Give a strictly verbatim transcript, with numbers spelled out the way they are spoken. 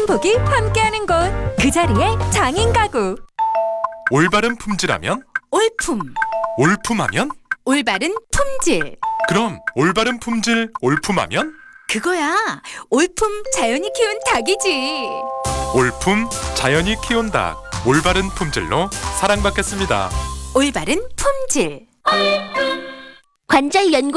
행복이 함께하는 곳, 그 자리에 장인 가구. 올바른 품질하면? 올품. 올품하면? 올바른 품질. 그럼 올바른 품질 올품하면? 그거야. 올품 자연이 키운 닭이지. 올품 자연이 키운 닭, 올바른 품질로 사랑받겠습니다. 올바른 품질. 관절 연골